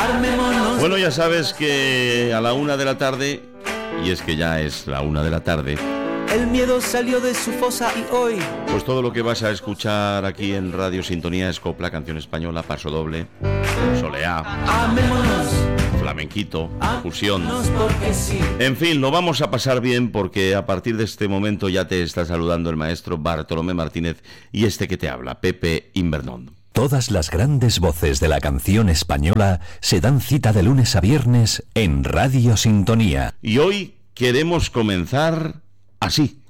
Bueno, ya sabes que a la 1 de la tarde, y es que ya es la 1 de la tarde, el miedo salió de su fosa y hoy, pues todo lo que vas a escuchar aquí en Radio Sintonía es copla, canción española, paso doble, soleá, amémonos, flamenquito, fusión. Sí. En fin, lo vamos a pasar bien porque a partir de este momento ya te está saludando el maestro Bartolomé Martínez y este que te habla, Pepe Invernón. Todas las grandes voces de la canción española se dan cita de lunes a viernes en Radio Sintonía. Y hoy queremos comenzar así.